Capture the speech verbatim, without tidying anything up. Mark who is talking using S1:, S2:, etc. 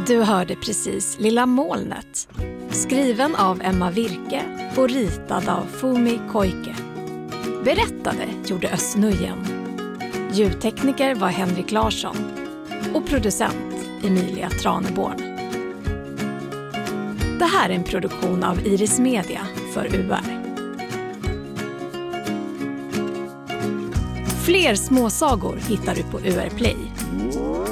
S1: Du hörde precis Lilla molnet, skriven av Emma Virke och ritad av Fumi Koike. Berättade gjorde Özz Nujen. Ljudtekniker var Henrik Larsson och producent Emilia Traneborn. Det här är en produktion av Iris Media för U R. Fler småsagor hittar du på U R Play.